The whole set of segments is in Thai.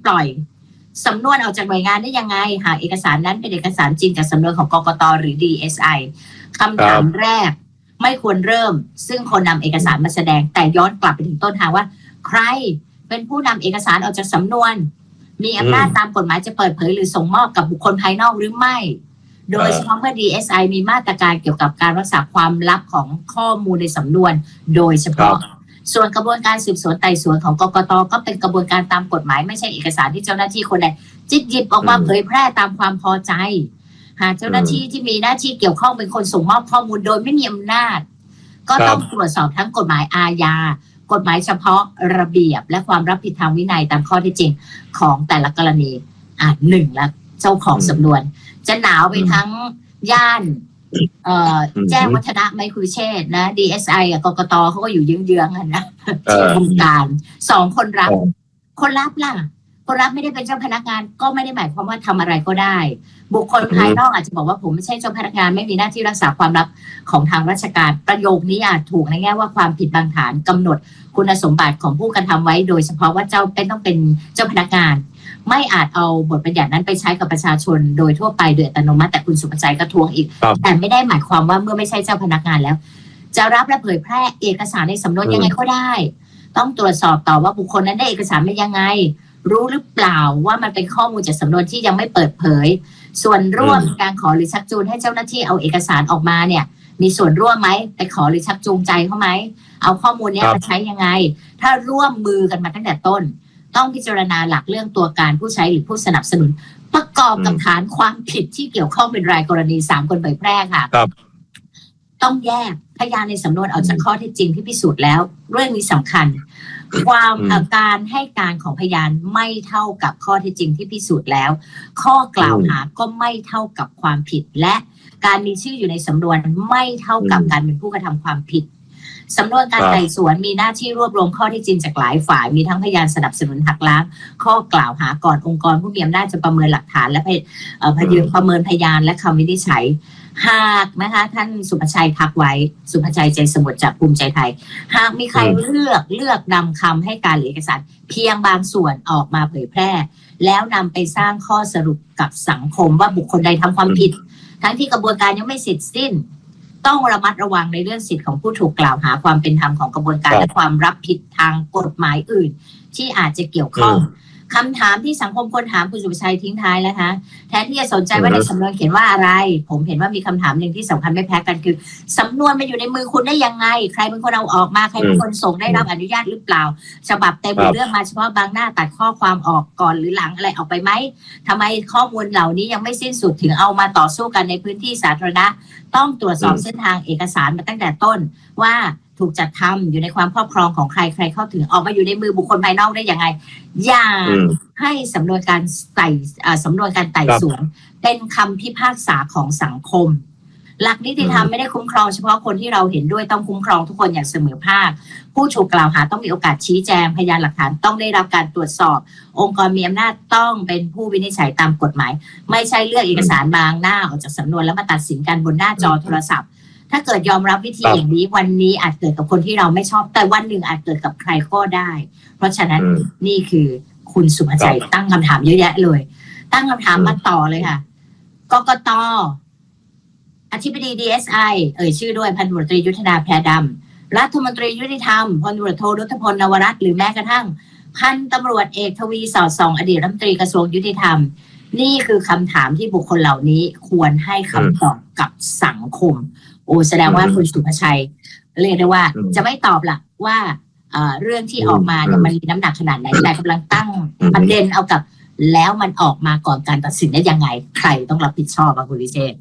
ปล่อยสำนวนออกจากหน่วยงานได้ยังไงหากเอกสารนั้นเป็นเอกสารจริงจากสำนวนของกกต.หรือ DSI คำถามแรกไม่ควรเริ่มซึ่งคนนำเอกสารมาแสดงแต่ย้อนกลับไปถึงต้นทางว่าใครเป็นผู้นำเอกสารออกจากสำนวนมีอำนาจตามกฎหมายจะเปิดเผยหรือส่งมอบกับบุคคลภายนอกหรือไม่โดยเฉพาะเมื่อ DSI มีมาตรการเกี่ยวกับการรักษาความลับของข้อมูลในสำนวนโดยเฉพาะส่วนกระบวนการสืบสวนไต่สวนของกกต.ก็เป็นกระบวนการตามกฎหมายไม่ใช่เอกสารที่เจ้าหน้าที่คนใดจิกหยิบออกมาเผยแพร่ตามความพอใจหากเจ้าหน้าที่ที่มีหน้าที่เกี่ยวข้องเป็นคนส่งมอบข้อมูลโดยไม่มีอำนาจก็ต้องตรวจสอบทั้งกฎหมายอาญากฎหมายเฉพาะระเบียบและความรับผิดทางวินัยตามข้อเท็จจริงของแต่ละกรณีหนึ่งละเจ้าของสำนวนจะหนาวไปทั้งย่านแจ้งวัฒนะไมคุเชษนะ DSI กับกกตเขาก็อยู่เยื้องๆกันนะที่ทำการสองคนรับล่ะคนรับไม่ได้เป็นเจ้าพนักงานก็ไม่ได้หมายความว่าทำอะไรก็ได้บุคคลภายนอกอาจจะบอกว่าผมไม่ใช่เจ้าพนักงานไม่มีหน้าที่รักษาความลับของทางราชการประโยคนี้อาจถูกในแง่ว่าความผิดบางฐานกำหนดคุณสมบัติของผู้กระทำไว้โดยเฉพาะว่าต้องเป็นเจ้าพนักงานไม่อาจเอาบทบัญญัตินั้นไปใช้กับประชาชนโดยทั่วไปโดยอัตโนมัติแต่คุณสุภชัยก็ทวงอีกแต่ไม่ได้หมายความว่าเมื่อไม่ใช่เจ้าพนักงานแล้วจะรับและเผยแพร่เอกสารในสำนวนยังไงก็ได้ต้องตรวจสอบต่อว่าบุคคลนั้นได้เอกสารมายังไงรู้หรือเปล่าว่ามันเป็นข้อมูลจากสำนวนที่ยังไม่เปิดเผยส่วนร่วมการขอหรือชักจูงให้เจ้าหน้าที่เอาเอกสารออกมาเนี่ยมีส่วนร่วมไหมไปขอหรือชักจูงใจเขาไหมเอาข้อมูลนี้มาใช้ยังไงถ้าร่วมมือกันมาตั้งแต่ต้นต้องพิจารณาหลักเรื่องตัวการผู้ใช้หรือผู้สนับสนุนประกอบกับฐานความผิดที่เกี่ยวข้องเป็นรายกรณี3คนเผยแพร่ค่ะต้องแยกพยานในสำนวนออกจากข้อเท็จจริงที่พิสูจน์แล้วเรื่องนี้สำคัญการให้การของพยานไม่เท่ากับข้อเท็จจริงที่พิสูจน์แล้วข้อกล่าวหาก็ไม่เท่ากับความผิดและการมีชื่ออยู่ในสำนวนไม่เท่ากับการเป็นผู้กระทำความผิดสำนวนการไต่สวนมีหน้าที่รวบรวมข้อเท็จจริงจากหลายฝ่ายมีทั้งพยานสนับสนุนหักล้างข้อกล่าวหาก่อนองค์กรผู้มีอำนาจจะประเมินหลักฐานและประเมินพยานและคำวินิจฉัยหากนะคะท่านสุภชัยทักไว้สุภชัยใจสมุทรจากภูมิใจไทยหากมีใครเลือกนำคำให้การหรือเอกสารเพียงบางส่วนออกมาเผยแพร่แล้วนำไปสร้างข้อสรุปกับสังคมว่าบุคคลใดทำความผิดทั้งที่กระบวนการยังไม่เสร็จสิ้นต้องระมัดระวังในเรื่องสิทธิของผู้ถูกกล่าวหาความเป็นธรรมของกระบวนการและความรับผิดทางกฎหมายอื่นที่อาจจะเกี่ยวข้องคำถามที่สังคมควรถามคุณสุภชัยทิ้งท้ายแล้วคะแทนที่จะสนใจว่าในสำนวนเขียนว่าอะไรผมเห็นว่ามีคำถามหนึ่งที่สำคัญไม่แพ้กันคือสำนวนมันอยู่ในมือคุณได้ยังไงใครเป็นคนเอาออกมาใครเป็นคนส่งได้รับอนุญาตหรือเปล่าฉบับเต็มเรื่องมาเฉพาะบางหน้าตัดข้อความออกก่อนหรือหลังอะไรออกไปไหมทำไมข้อมูลเหล่านี้ยังไม่สิ้นสุดถึงเอามาต่อสู้กันในพื้นที่สาธารณะต้องตรวจสอบเส้นทางเอกสารมาตั้งแต่ต้นว่าถูกจัดทำอยู่ในความครอบครองของใครใครเข้าถึงออกมาอยู่ในมือบุคคลภายนอกได้ยังไงอย่าให้สำนวนการไต่สวนเป็นคำพิพากษาของสังคมหลักนิติธรรมไม่ได้คุ้มครองเฉพาะคนที่เราเห็นด้วยต้องคุ้มครองทุกคนอย่างเสมอภาคผู้ถูกกล่าวหาต้องมีโอกาสชี้แจงพยานหลักฐานต้องได้รับการตรวจสอบองค์กรมีอำนาจต้องเป็นผู้วินิจฉัยตามกฎหมายไม่ใช่เลือกเอกสารบางหน้าออกจากสำนวนแล้วมาตัดสินกันบนหน้าจอโทรศัพท์ถ้าเกิดยอมรับวิธีอย่างนี้วันนี้อาจเกิดกับคนที่เราไม่ชอบแต่วันหนึ่งอาจเกิดกับใครก็ได้เพราะฉะนั้นนี่คือคุณสุภชัยตั้งคำถามเยอะแยะเลยตั้งคำถามมาต่อเลยค่ะกกต.อธิบดี DSI ชื่อด้วยพันตำรวจตรียุทธนาแพรดำรัฐมนตรียุติธรรมพลตำรวจโทรุทธพลนวรัตน์หรือแม้กระทั่งพันตำรวจเอกทวีสอดส่องอดีตรัฐมนตรีกระทรวงยุติธรรมนี่คือคำถามที่บุคคลเหล่านี้ควรให้คำตอบกับสังคมแสดงว่าคุณสุภชัยเรียกได้ว่าจะไม่ตอบละว่าเรื่องที่ออกมาเนี่ยมันมีน้ำหนักขนาดไหนแต่กำลังตั้งประเด็นเอากับแล้วมันออกมาก่อนการตัดสินได้ยังไงใครต้องรับผิดชอบคุณวิเชษฐ์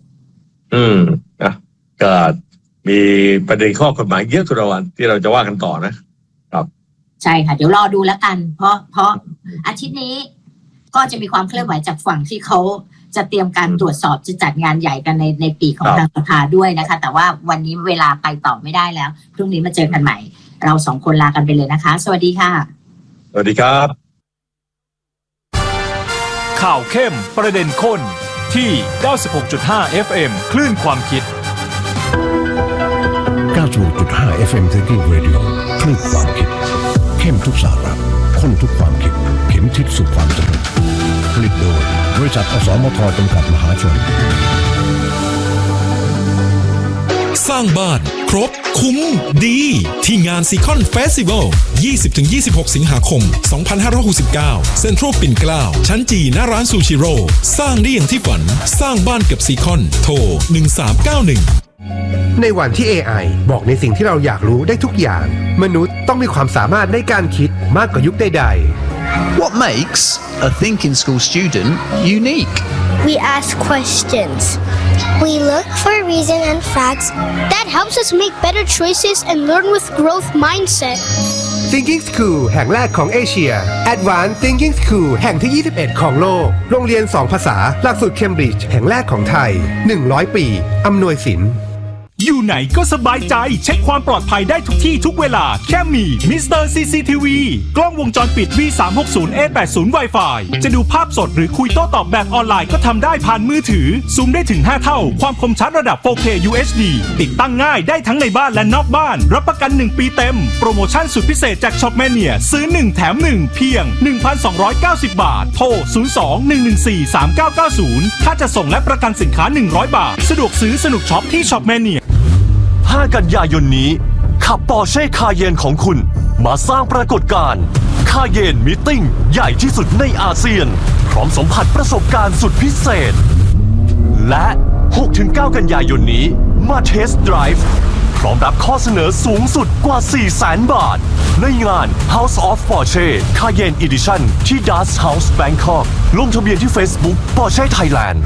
ก็มีประเด็นข้อกฎหมายเยอะทุกวันที่เราจะว่ากันต่อนะครับใช่ค่ะเดี๋ยวรอดูแล้วกันเพราะอาทิตย์นี้ก็จะมีความเคลื่อนไหวจากฝั่งที่เขาจะเตรียมการตรวจสอบจะจัดงานใหญ่กันในปีของทางสภาด้วยนะคะแต่ว่าวันนี้เวลาไปต่อไม่ได้แล้วพรุ่งนี้มาเจอกันใหม่เรา2คนลากันไปเลยนะคะสวัสดีค่ะสวัสดีครับข่าวเข้มประเด็นข้นที่ 96.5 FM คลื่นความคิด 96.5 FM Thinking Radio คลื่นความคิดเข้มทุกสาระข้นทุกความคิดข็มทิศสู่ความสำเร็จผลิตโดยบริษัทอสมทจำกัดมหาชนสร้างบ้านครบคุ้มดีที่งานซีคอนเฟสติวัล 20-26 สิงหาคม 2569 เซ็นทรัลปิ่นเกล้าชั้นจีหน้าร้านซูชิโร่สร้างได้อย่างที่ฝันสร้างบ้านกับซีคอนโทร 1391 ในวันที่ AI บอกในสิ่งที่เราอยากรู้ได้ทุกอย่างมนุษย์ต้องมีความสามารถในการคิดมากกว่ายุคใดๆ What makes a thinking school student unique? We ask questions. We look for reason and facts. That helps us make better choices and learn with growth mindset. Thinking School แห่งแรกของเอเชีย Advanced Thinking School แห่งที่ 21 ของโลกโรงเรียน 2 ภาษาหลักสูตรเคมบริดจ์แห่งแรกของไทย100 ปีอำนวยสินอยู่ไหนก็สบายใจเช็คความปลอดภัยได้ทุกที่ทุกเวลาแค่มีมิสเตอร์ CCTV กล้องวงจรปิด V360A80 Wi-Fi จะดูภาพสดหรือคุยโต้ตอบแบบออนไลน์ก็ทำได้ผ่านมือถือซูมได้ถึง5เท่าความคมชัดระดับ 4K UHD ติดตั้งง่ายได้ทั้งในบ้านและนอกบ้านรับประกัน1ปีเต็มโปรโมชั่นสุดพิเศษจากช็อปแมเนียซื้อ1แถม1เพียง 1,290 บาทโทร 02-114-3990 ค่าจะส่งและประกันสินค้า100 บาทสะดวกซื้อสนุกช็อปที่ช็อปแมเนีย 5 กันยายนนี้ขับ Porsche Cayenne ของคุณมาสร้างปรากฏการณ์ Cayenne Meeting ใหญ่ที่สุดในอาเซียนพร้อมสัมผัสประสบการณ์สุดพิเศษและ 6-9 กันยายนนี้มา Test Drive พร้อมรับข้อเสนอสูงสุดกว่า 400,000 บาทในงาน House of Porsche Cayenne Edition ที่ Das House Bangkok ลงทะเบียนที่ Facebook Porsche Thailand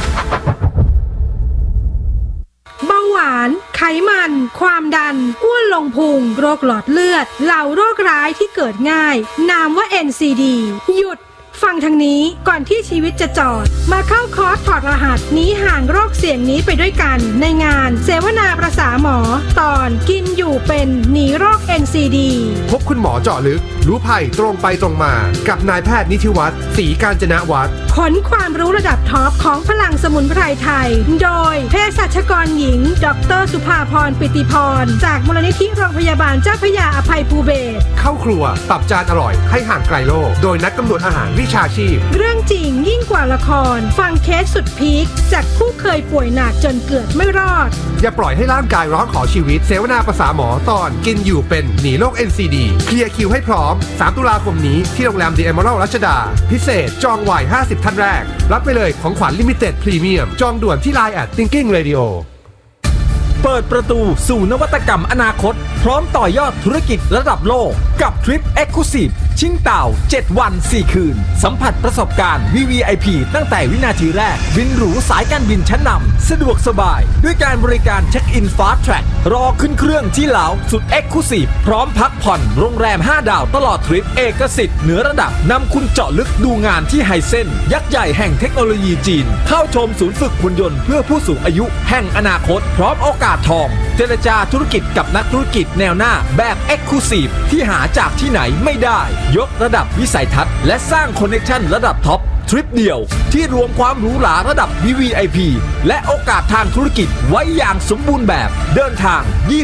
เบาหวานไขมันความดันอ้วนลงพุงโรคหลอดเลือดเหล่าโรคร้ายที่เกิดง่ายนามว่า NCD หยุดฟังทางนี้ก่อนที่ชีวิตจะจอดมาเข้าคอร์สถอดรหัสหนีห่างโรคเสี่ยงนี้ไปด้วยกันในงานเสวนาประสาหมอตอนกินอยู่เป็นหนีโรค NCD พบคุณหมอเจาะลึกรู้ภัยตรงไปตรงมากับนายแพทย์นิธิวัฒน์ศรีกาญจนวัฒน์ขนความรู้ระดับท็อปของพลังสมุนไพรไทยโดยเภสัชกรหญิงดร.สุภาพรปิติพรจากมูลนิธิโรงพยาบาลเจ้าพระยาอภัยภูเบศรเข้าครัวปรับจานอร่อยให้ห่างไกลโรคโดยนักกำหนดอาหารวิชาชีพเรื่องจริงยิ่งกว่าละครฟังเคสสุดพีคจากผู้เคยป่วยหนักจนเกือบไม่รอดอย่าปล่อยให้ร่างกายร้องขอชีวิตเสวนาประสาหมอตอนกินอยู่เป็นหนีโรค NCD เคลียร์คิวให้พร้อม3 ตุลาคมนี้ที่โรงแรม The Emerald รัชดาพิเศษจองไว50 ท่านแรกรับไปเลยของขวัญลิมิเต็ดพรีเมียมจองด่วนที่ Line @Thinking Radio เปิดประตูสู่นวัตกรรมอนาคตพร้อมต่อยอดธุรกิจระดับโลกกับทริป Exclusive ชิงเต่า7 วัน 4 คืนสัมผัสประสบการณ์ VVIP ตั้งแต่วินาทีแรกบินหรูสายการบินชั้นนำสะดวกสบายด้วยการบริการเช็คอิน Fast Track รอขึ้นเครื่องที่ลาวสุด Exclusive พร้อมพักผ่อนโรงแรม5 ดาวตลอดทริปเอกสิทธิ์เหนือระดับนำคุณเจาะลึกดูงานที่ไฮเซนยักษ์ใหญ่แห่งเทคโนโลยีจีนเข้าชมศูนย์ฝึกหุ่นยนต์เพื่อผู้สูงอายุแห่งอนาคตพร้อมโอกาสทองเจรจาธุรกิจกับนักธุรกิจแนวหน้าแบบ Exclusive ที่หาจากที่ไหนไม่ได้ยกระดับวิสัยทัศน์และสร้างคอนเนคชั่นระดับท็อปทริปเดียวที่รวมความหรูหราระดับ VVIP และโอกาสทางธุรกิจไว้อย่างสมบูรณ์แบบเดินทาง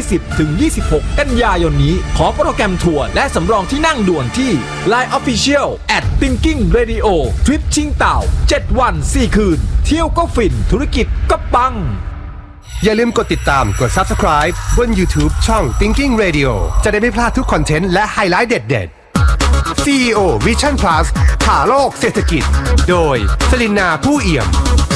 20-26 กันยายนนี้ขอโปรแกรมทัวร์และสำรองที่นั่งด่วนที่ Line Official @Thinking Radio ทริปชิงเต่า7 วัน 4 คืนเที่ยวก็ฟินธุรกิจก็ปังอย่าลืมกดติดตามกด Subscribe บน YouTube ช่อง Thinking Radio จะได้ไม่พลาดทุกคอนเทนต์และไฮไลท์เด็ดๆ CEO Vision Plus ผ่าโลกเศรษฐกิจโดยสลินนาผู้เอี่ยม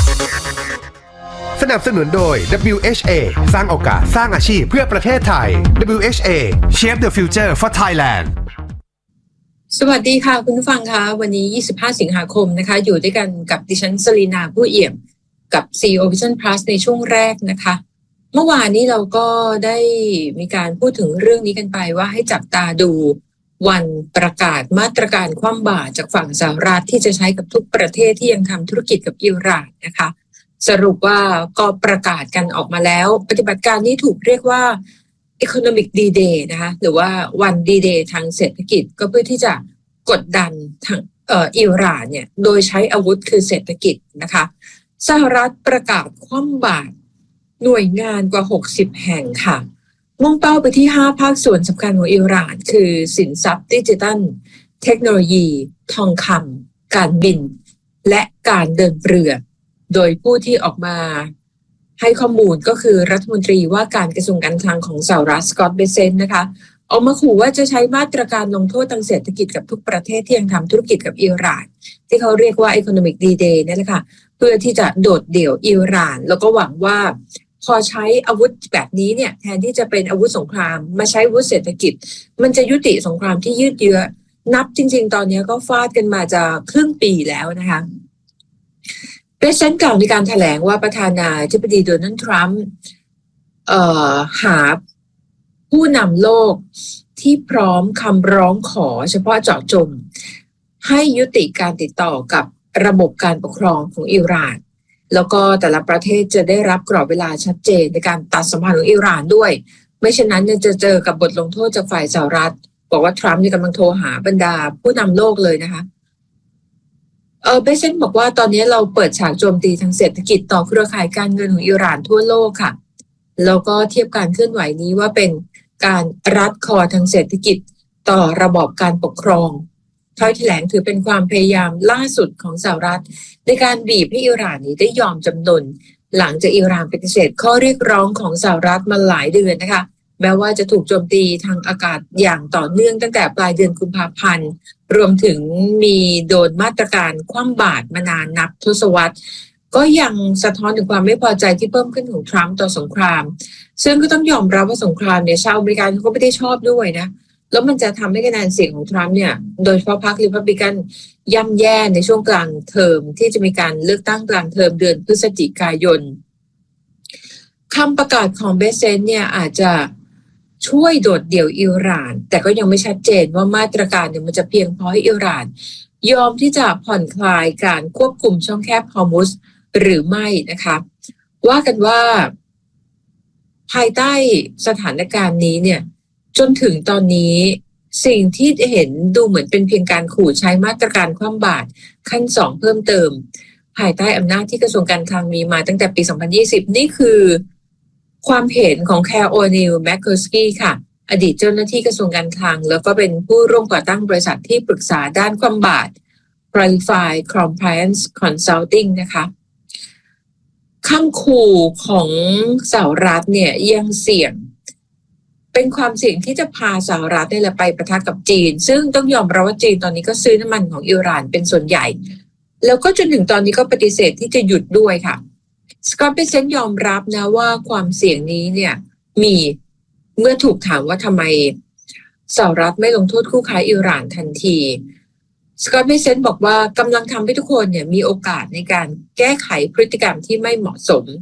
สนับสนุนโดย WHA สร้างโอกาสสร้างอาชีพเพื่อประเทศไทย WHA Shape the Future for Thailand สวัสดีค่ะคุณผู้ฟังคะวันนี้25 สิงหาคมนะคะอยู่ด้วยกันกับดิฉันสลินนาผู้เอี่ยมกับ CEO Vision Plus ในช่วงแรกนะคะเมื่อวานนี้เราก็ได้มีการพูดถึงเรื่องนี้กันไปว่าให้จับตาดูวันประกาศมาตรการคว่ำบาตรจากฝั่งสหรัฐที่จะใช้กับทุกประเทศที่ยังทำธุรกิจกับอิหร่านนะคะสรุปว่าก็ประกาศกันออกมาแล้วปฏิบัติการนี้ถูกเรียกว่า Economic D-Day นะคะหรือว่าวัน D-Day ทางเศรษฐกิจก็เพื่อที่จะกดดันทางอิหร่านเนี่ยโดยใช้อาวุธคือเศรษฐกิจนะคะสหรัฐประกาศคว่ำบาตรหน่วยงานกว่า60 แห่งค่ะมุ่งเป้าไปที่5 ภาคส่วนสำคัญของอิหร่านคือสินทรัพย์ดิจิทัลเทคโนโลยีทองคำการบินและการเดินเรือโดยผู้ที่ออกมาให้ข้อมูลก็คือรัฐมนตรีว่าการกระทรวงการคลังของสหรัฐสกอตต์เบเซนต์นะคะออกมาขู่ว่าจะใช้มาตรการลงโทษทางเศรษฐกิจกับทุกประเทศที่ยังทำธุรกิจกับอิหร่านที่เขาเรียกว่า Economic D-Day นั่นแหละค่ะเพื่อที่จะโดดเดี่ยวอิหร่านแล้วก็หวังว่าพอใช้อาวุธแบบนี้เนี่ยแทนที่จะเป็นอาวุธสงครามมาใช้อาวุธเศรษฐกิจมันจะยุติสงครามที่ยืดเยื้อนับจริงๆตอนนี้ก็ฟาดกันมาจะครึ่งปีแล้วนะคะเบเซนต์กล่าวในการแถลงว่าประธานาธิบดีโดนัลด์ทรัมป์หาผู้นำโลกที่พร้อมคำร้องขอเฉพาะเจาะจงให้ยุติการติดต่อกับระบบการปกครองของอิหร่านแล้วก็แต่ละประเทศจะได้รับกรอบเวลาชัดเจนในการตัดสัมพันธ์ของอิหร่านด้วยไม่เช่นนั้นจะเจอกับบทลงโทษจากฝ่ายสหรัฐบอกว่าทรัมป์กำลังโทรหาบรรดาผู้นำโลกเลยนะคะเบเซนต์บอกว่าตอนนี้เราเปิดฉากโจมตีทางเศรษฐกิจต่อเครือข่ายการเงินของอิหร่านทั่วโลกค่ะแล้วก็เทียบการเคลื่อนไหวนี้ว่าเป็นการรัดคอทางเศรษฐกิจต่อระบอบการปกครองถ้อยแถลงถือเป็นความพยายามล่าสุดของสหรัฐในการบีบให้อิหร่านนี้ได้ยอมจำนนหลังจากอิหร่านปฏิเสธข้อเรียกร้องของสหรัฐมาหลายเดือนนะคะแม้ว่าจะถูกโจมตีทางอากาศอย่างต่อเนื่องตั้งแต่ปลายเดือนกุมภาพันธ์รวมถึงมีโดนมาตรการคว่ำบาตรมานานนับทศวรรษก็ยังสะท้อนถึงความไม่พอใจที่เพิ่มขึ้นของทรัมป์ต่อสงครามซึ่งก็ต้องยอมรับว่าสงครามเนี่ยชาวอเมริกันก็ไม่ได้ชอบด้วยนะแล้วมันจะทำให้คะแนนเสียงของทรัมป์เนี่ยโดยเฉพาะพรรครีพับลิกันย่ำแย่ในช่วงกลางเทอมที่จะมีการเลือกตั้งกลางเทอมเดือนพฤศจิกายนคำประกาศของเบเซนต์เนี่ยอาจจะช่วยโดดเดี่ยวอิหร่านแต่ก็ยังไม่ชัดเจนว่ามาตรการเนี่ยมันจะเพียงพอให้อิหร่านยอมที่จะผ่อนคลายการควบคุมช่องแคบฮอร์มุซหรือไม่นะคะว่ากันว่าภายใต้สถานการณ์นี้เนี่ยจนถึงตอนนี้สิ่งที่เห็นดูเหมือนเป็นเพียงการขู่ใช้มาตรการคว่ำบาตรขั้น2เพิ่มเติมภายใต้อำนาจที่กระทรวงการคลังมีมาตั้งแต่ปี2020นี่คือความเห็นของแคร์โอนิลแมคเคอร์สกี้ค่ะอดีตเจ้าหน้าที่กระทรวงการคลังแล้วก็เป็นผู้ร่วมก่อตั้งบริษัทที่ปรึกษาด้านคว่ำบาตร Qualified Compliance Consulting นะคะคำขู่ของสหรัฐเนี่ยยังเสี่ยงเป็นความเสี่ยงที่จะพาสหรัฐนี่แหละไปปะทะกับจีนซึ่งต้องยอมรับว่าจีนตอนนี้ก็ซื้อน้ำมันของอิหร่านเป็นส่วนใหญ่แล้วก็จนถึงตอนนี้ก็ปฏิเสธที่จะหยุดด้วยค่ะสกอตต์เบเซนต์ยอมรับนะว่าความเสี่ยงนี้เนี่ยมีเมื่อถูกถามว่าทำไมสหรัฐไม่ลงโทษคู่ค้าอิหร่านทันทีสกอตต์เบเซนต์บอกว่ากำลังทำให้ทุกคนเนี่ยมีโอกาสในการแก้ไขพฤติกรรมที่ไม่เหมาะสม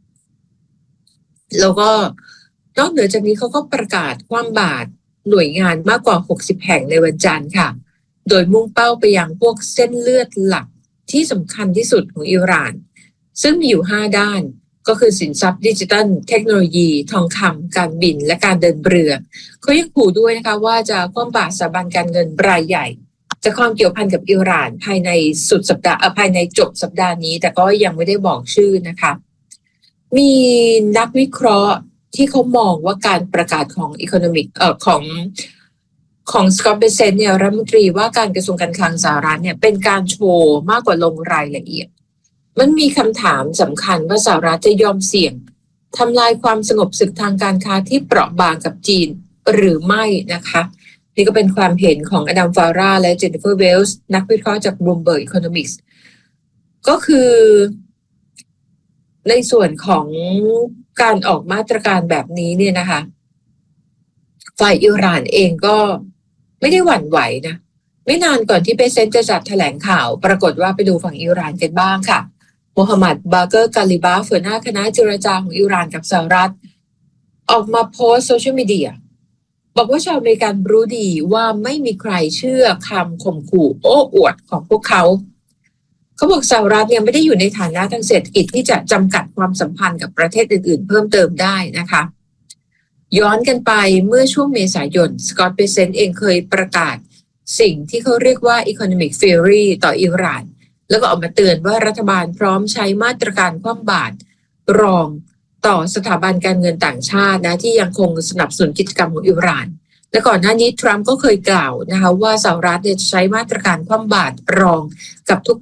แล้วก็นอกเหนือจากนี้เขาก็ประกาศคว่ำบาตรหน่วยงานมากกว่า60แห่งในวันจันทร์ค่ะโดยมุ่งเป้าไปยังพวกเส้นเลือดหลักที่สำคัญที่สุดของอิหร่านซึ่งมีอยู่5ด้านก็คือสินทรัพย์ดิจิทัลเทคโนโลยีทองคำการบินและการเดินเรือเขายังขู่ด้วยนะคะว่าจะคว่ำบาตรสถาบันการเงินรายใหญ่จะความเกี่ยวพันกับอิหร่านภายในสุดสัปดาห์ภายในจบสัปดาห์นี้แต่ก็ยังไม่ได้บอกชื่อนะคะมีนักวิเคราะห์ที่เขามองว่าการประกาศของEconomicของสกอตต์เบเซนต์เนี่ยรัฐมนตรีว่าการกระทรวงการคลังสหรัฐเนี่ยเป็นการโชว์มากกว่าลงรายละเอียดมันมีคำถามสำคัญว่าสหรัฐจะยอมเสี่ยงทำลายความสงบศึกทางการค้าที่เปราะบางกับจีนหรือไม่นะคะนี่ก็เป็นความเห็นของอดัมฟาร่าและเจนนิเฟอร์เวลส์นักวิเคราะห์จาก Bloomberg Economics ก็คือในส่วนของการออกมาตรการแบบนี้เนี่ยนะคะฝ่ายอิหร่านเองก็ไม่ได้หวั่นไหวนะไม่นานก่อนที่เบเซนต์จะจัดแถลงข่าวปรากฏว่าไปดูฝั่งอิหร่านกันบ้างค่ะโมฮัมหมัดบาเกอร์กาลิบาฟหัวหน้าคณะเจรจาของอิหร่านกับสหรัฐออกมาโพสต์โซเชียลมีเดียบอกว่าชาวอเมริกันรู้ดีว่าไม่มีใครเชื่อคำข่มขู่โอ้อวดของพวกเขาบอกสหรัฐเนี่ยไม่ได้อยู่ในฐานะทางเศรษฐกิจที่จะจำกัดความสัมพันธ์กับประเทศอื่นๆเพิ่มเติมได้นะคะย้อนกันไปเมื่อช่วงเมษายนสกอตต์เบเซนต์เองเคยประกาศสิ่งที่เขาเรียกว่า Economic Fury ต่ออิหร่านแล้วก็ออกมาเตือนว่ารัฐบาลพร้อมใช้มาตรการคว่ำบาตรรองต่อสถาบันการเงินต่างชาตินะที่ยังคงสนับสนุนกิจกรรมของอิหร่านและก่อนหน้านี้ทรัมป์ก็เคยกล่าวนะคะว่าสหรัฐจะใช้มาตรการคว่ำบาตรรองกับทุก